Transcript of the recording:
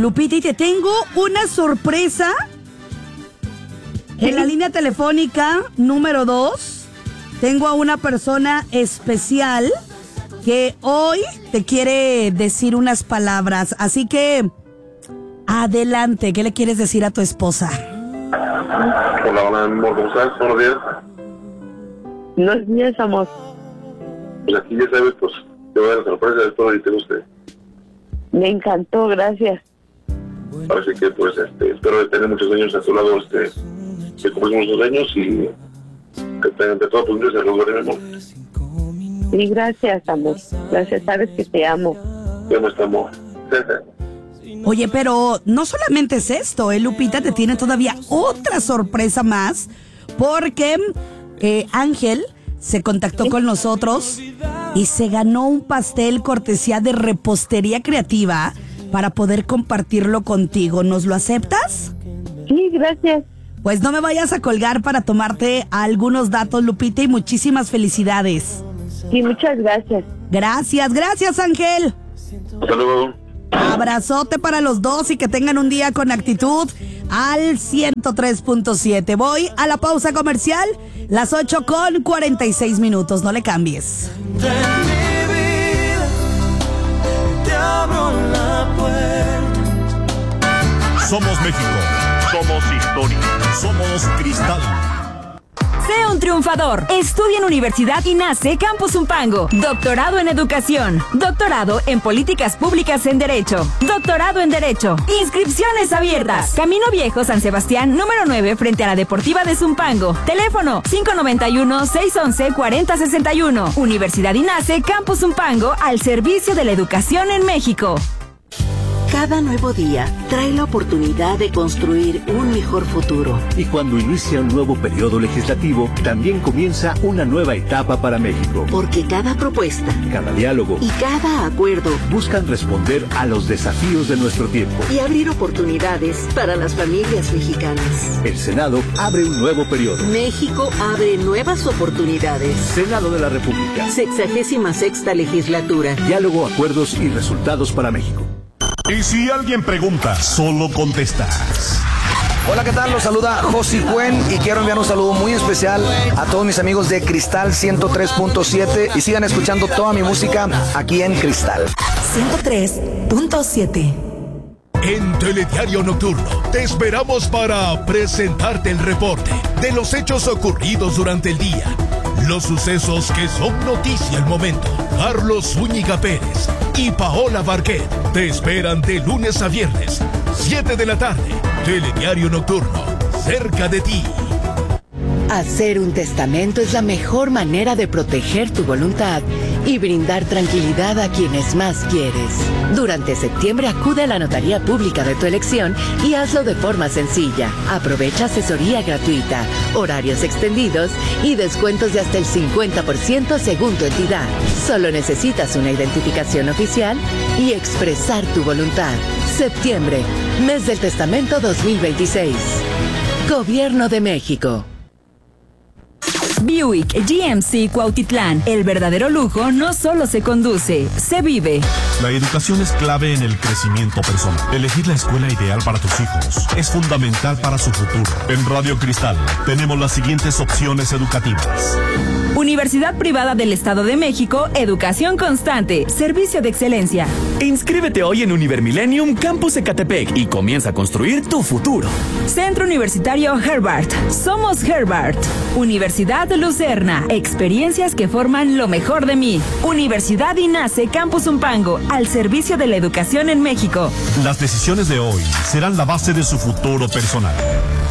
Lupita, y te tengo una sorpresa. En la línea telefónica número 2, tengo a una persona especial que hoy te quiere decir unas palabras. Así que, adelante, ¿qué le quieres decir a tu esposa? Hola, amor, ¿cómo estás? Buenos días. Buenos días, amor. Pues aquí ya sabes, pues, te voy a dar la sorpresa de todo y te guste. Me encantó, gracias. Así que, pues, espero tener muchos años a tu lado, que cumplimos muchos años y que entre todos tus días se logre, mi amor. Sí, gracias, amor. Gracias, sabes que te amo. Te amo, este amor. Oye, pero no solamente es esto, Lupita, te tiene todavía otra sorpresa más, porque Ángel se contactó con nosotros y se ganó un pastel cortesía de Repostería Creativa para poder compartirlo contigo. ¿Nos lo aceptas? Sí, gracias. Pues no me vayas a colgar para tomarte algunos datos, Lupita, y muchísimas felicidades. Sí, muchas gracias. Gracias, Ángel. Hasta luego. Abrazote para los dos y que tengan un día con actitud al 103.7. Voy a la pausa comercial, las 8:46. No le cambies. De mi vida, te abro la puerta. Somos México. Somos historia. Somos Cristal. Sé un triunfador. Estudia en Universidad INACE Campus Zumpango. Doctorado en Educación. Doctorado en Políticas Públicas en Derecho. Doctorado en Derecho. Inscripciones abiertas. Camino Viejo, San Sebastián, número 9, frente a la Deportiva de Zumpango. Teléfono 591-611-4061. Universidad INACE Campus Zumpango, al servicio de la educación en México. Cada nuevo día trae la oportunidad de construir un mejor futuro. Y cuando inicia un nuevo periodo legislativo, también comienza una nueva etapa para México. Porque cada propuesta, cada diálogo y cada acuerdo buscan responder a los desafíos de nuestro tiempo y abrir oportunidades para las familias mexicanas. El Senado abre un nuevo periodo. México abre nuevas oportunidades. Senado de la República. 66ª legislatura. Diálogo, acuerdos y resultados para México. Y si alguien pregunta, solo contestas. Hola, ¿qué tal? Los saluda Josi Cuen y quiero enviar un saludo muy especial a todos mis amigos de Cristal 103.7 y sigan escuchando toda mi música aquí en Cristal 103.7. En Telediario Nocturno te esperamos para presentarte el reporte de los hechos ocurridos durante el día, los sucesos que son noticia al momento. Carlos Zúñiga Pérez y Paola Barquet te esperan de lunes a viernes, 7 de la tarde. Telediario Nocturno, cerca de ti. Hacer un testamento es la mejor manera de proteger tu voluntad y brindar tranquilidad a quienes más quieres. Durante septiembre acude a la notaría pública de tu elección y hazlo de forma sencilla. Aprovecha asesoría gratuita, horarios extendidos y descuentos de hasta el 50% según tu entidad. Solo necesitas una identificación oficial y expresar tu voluntad. Septiembre, mes del testamento 2026. Gobierno de México. Buick GMC Cuautitlán. El verdadero lujo no solo se conduce, se vive. La educación es clave en el crecimiento personal. Elegir la escuela ideal para tus hijos es fundamental para su futuro. En Radio Cristal tenemos las siguientes opciones educativas. Universidad Privada del Estado de México, educación constante, servicio de excelencia. Inscríbete hoy en Univermillennium Campus Ecatepec y comienza a construir tu futuro. Centro Universitario Herbart. Somos Herbart. Universidad Lucerna. Experiencias que forman lo mejor de mí. Universidad INACE Campus Zumpango, al servicio de la educación en México. Las decisiones de hoy serán la base de su futuro personal.